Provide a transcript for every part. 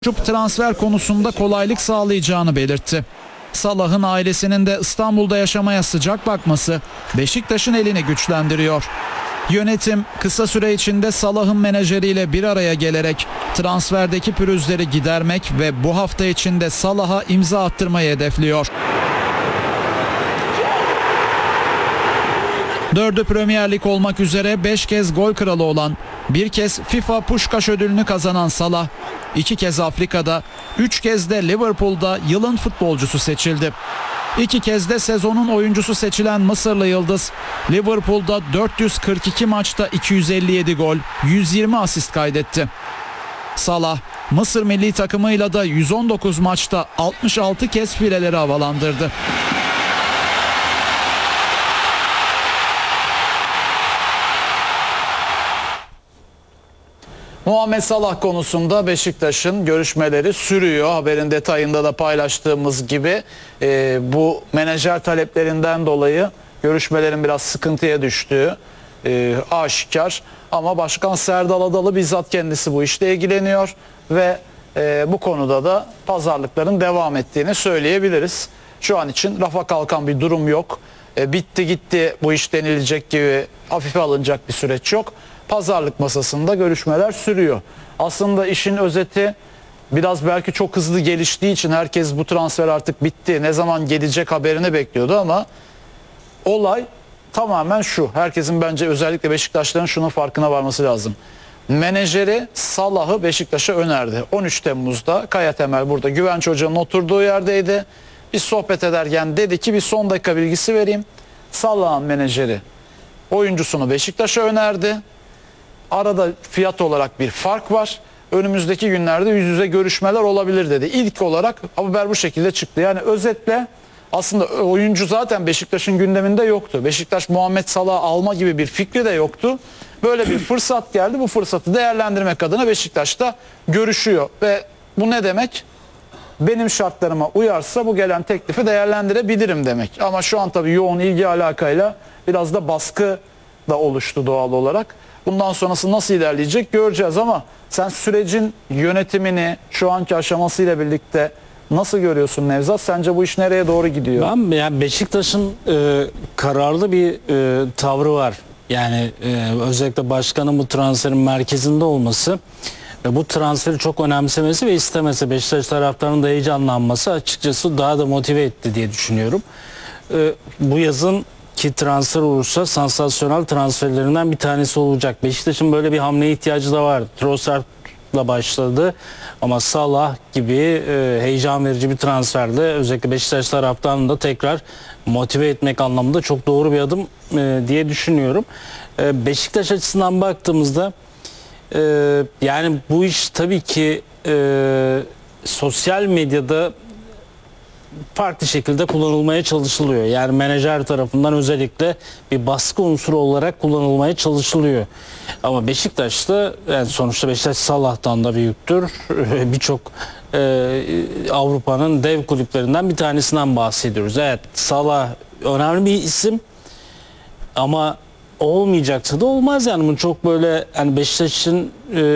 Transfer konusunda kolaylık sağlayacağını belirtti. Salah'ın ailesinin de İstanbul'da yaşamaya sıcak bakması Beşiktaş'ın elini güçlendiriyor. Yönetim kısa süre içinde Salah'ın menajeriyle bir araya gelerek transferdeki pürüzleri gidermek ve bu hafta içinde Salah'a imza attırmayı hedefliyor. 4'ü Premier Lig olmak üzere 5 kez gol kralı olan, bir kez FIFA Puskás ödülünü kazanan Salah, 2 kez Afrika'da, 3 kez de Liverpool'da yılın futbolcusu seçildi. 2 kez de sezonun oyuncusu seçilen Mısırlı yıldız, Liverpool'da 442 maçta 257 gol, 120 asist kaydetti. Salah, Mısır milli takımıyla da 119 maçta 66 kez fileleri havalandırdı. Muhammed Salah konusunda Beşiktaş'ın görüşmeleri sürüyor. Haberin detayında da paylaştığımız gibi bu menajer taleplerinden dolayı görüşmelerin biraz sıkıntıya düştüğü aşikar. Ama Başkan Serdal Adalı bizzat kendisi bu işle ilgileniyor ve bu konuda da pazarlıkların devam ettiğini söyleyebiliriz. Şu an için rafa kalkan bir durum yok. Bitti gitti bu iş denilecek gibi hafife alınacak bir süreç yok. Pazarlık masasında görüşmeler sürüyor. Aslında işin özeti, biraz belki çok hızlı geliştiği için herkes bu transfer artık bitti, ne zaman gelecek haberini bekliyordu ama olay tamamen şu. Herkesin, bence özellikle Beşiktaşların şunun farkına varması lazım. Menajeri Salah'ı Beşiktaş'a önerdi. 13 Temmuz'da Kaya Temel burada Güvenç Hoca'nın oturduğu yerdeydi. Biz sohbet ederken dedi ki bir son dakika bilgisi vereyim. Salah'ın menajeri oyuncusunu Beşiktaş'a önerdi. Arada fiyat olarak bir fark var. Önümüzdeki günlerde yüz yüze görüşmeler olabilir dedi. İlk olarak haber bu şekilde çıktı. Yani özetle aslında oyuncu zaten Beşiktaş'ın gündeminde yoktu. Beşiktaş Muhammed Salah'ı alma gibi bir fikri de yoktu. Böyle bir fırsat geldi. Bu fırsatı değerlendirmek adına Beşiktaş'ta görüşüyor. Ve bu ne demek? Benim şartlarıma uyarsa bu gelen teklifi değerlendirebilirim demek. Ama şu an tabii yoğun ilgi alakayla biraz da baskı da oluştu doğal olarak. Bundan sonrası nasıl ilerleyecek göreceğiz ama sen sürecin yönetimini şu anki aşamasıyla birlikte nasıl görüyorsun Nevzat? Sence bu iş nereye doğru gidiyor? Ben yani Beşiktaş'ın kararlı bir tavrı var. Yani özellikle başkanın bu transferin merkezinde olması ve bu transferi çok önemsemesi ve istemesi, Beşiktaş taraftarının da heyecanlanması açıkçası daha da motive etti diye düşünüyorum. Bu yazın ki transfer olursa sansasyonel transferlerinden bir tanesi olacak. Beşiktaş'ın böyle bir hamleye ihtiyacı da var. Trossard'la başladı ama Salah gibi heyecan verici bir transferde özellikle Beşiktaş taraftarını da tekrar motive etmek anlamında çok doğru bir adım diye düşünüyorum. Beşiktaş açısından baktığımızda yani bu iş tabii ki sosyal medyada farklı şekilde kullanılmaya çalışılıyor. Yani menajer tarafından özellikle bir baskı unsuru olarak kullanılmaya çalışılıyor. Ama Beşiktaş'ta yani sonuçta Beşiktaş Salah'tan da büyüktür. Birçok Avrupa'nın dev kulüplerinden bir tanesinden bahsediyoruz. Evet, Salah önemli bir isim ama olmayacaksa da olmaz yani. Bunun çok böyle yani Beşiktaş'ın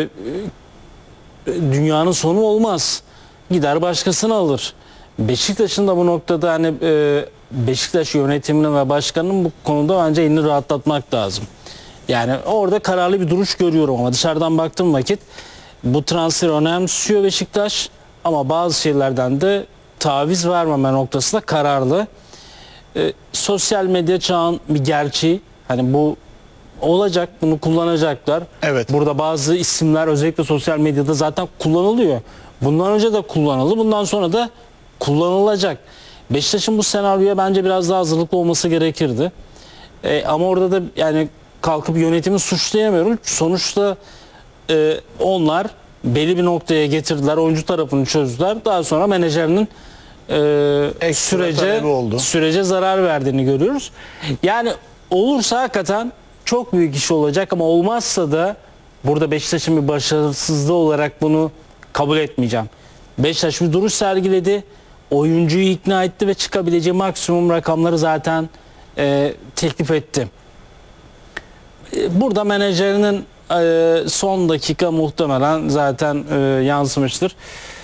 dünyanın sonu olmaz. Gider başkasını alır. Beşiktaş'ın da bu noktada hani Beşiktaş yönetiminin ve başkanının bu konuda bence elini rahatlatmak lazım. Yani orada kararlı bir duruş görüyorum ama dışarıdan baktığım vakit bu transferi önemsiyor Beşiktaş ama bazı şeylerden de taviz vermeme noktasında kararlı. Sosyal medya çağın bir gerçeği, hani bu olacak, bunu kullanacaklar. Evet. Burada bazı isimler özellikle sosyal medyada zaten kullanılıyor. Bundan önce de kullanıldı, bundan sonra da kullanılacak. Beşiktaş'ın bu senaryoya bence biraz daha hazırlıklı olması gerekirdi. Ama orada da yani kalkıp yönetimi suçlayamıyorum. Sonuçta onlar belli bir noktaya getirdiler, oyuncu tarafını çözdüler. Daha sonra menajerinin sürece zarar verdiğini görüyoruz. Yani olursa hakikaten çok büyük iş olacak ama olmazsa da burada Beşiktaş'ın bir başarısızlığı olarak bunu kabul etmeyeceğim. Beşiktaş bir duruş sergiledi. Oyuncuyu ikna etti ve çıkabileceği maksimum rakamları zaten teklif etti. Burada menajerinin son dakika muhtemelen zaten yansımıştır.